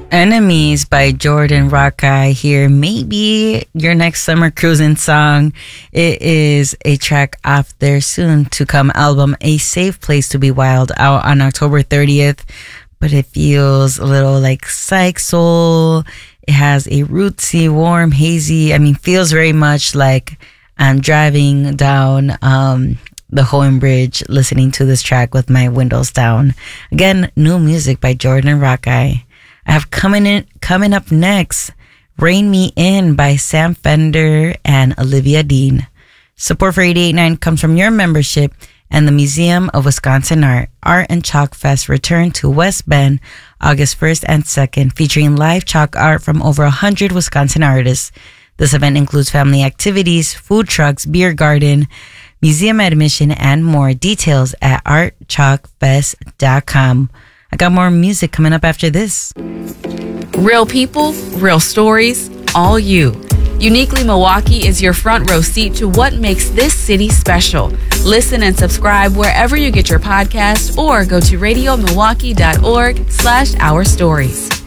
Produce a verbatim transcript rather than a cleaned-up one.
Enemies by Jordan Rakei here. Maybe your next summer cruising song. It is a track off their soon to come album, A Safe Place to Be Wild, out on October thirtieth. But it feels a little like psych soul. It has a rootsy, warm, hazy, I mean, feels very much like I'm driving down um, the Hohen Bridge listening to this track with my windows down. Again, new music by Jordan Rakei. I have coming in, coming up next, Rain Me In by Sam Fender and Olivia Dean. Support for eighty-eight point nine comes from your membership and the Museum of Wisconsin Art. Art and Chalk Fest return to West Bend August first and second, featuring live chalk art from over one hundred Wisconsin artists. This event includes family activities, food trucks, beer garden, museum admission, and more. Details at art chalk fest dot com. I got more music coming up after this. Real people, real stories, all you. Uniquely Milwaukee is your front row seat to what makes this city special. Listen and subscribe wherever you get your podcasts or go to radio milwaukee dot org slash our stories.